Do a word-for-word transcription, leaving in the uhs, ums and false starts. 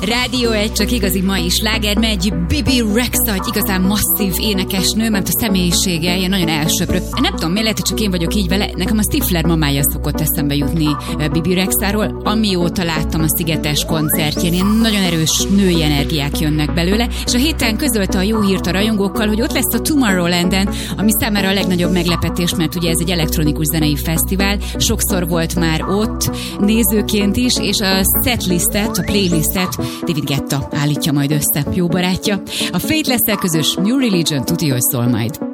Rádió egy csak igazi mai sláger megy. Bibi Rexha, egy igazán masszív énekesnő, mert a személyisége ilyen nagyon elsöprő. Nem tudom, miért lehet, hogy csak én vagyok így vele. Nekem a Stifler mamája szokott eszembe jutni Bibi Rexháról. Amióta láttam a Szigetes koncertjén, ilyen nagyon erős női energiák jönnek belőle, és a héten közölte a jó hírt a rajongókkal, hogy ott lesz a Tomorrowlanden, ami számára a legnagyobb meglepetés, mert ugye ez egy elektronikus zenei fesztivál. Sokszor volt már ott nézőként is, és a setlistet, a playlistet David Guetta állítja majd össze, jó barátja. A Faithless-szel közös New Religion tuti, hogy szól majd.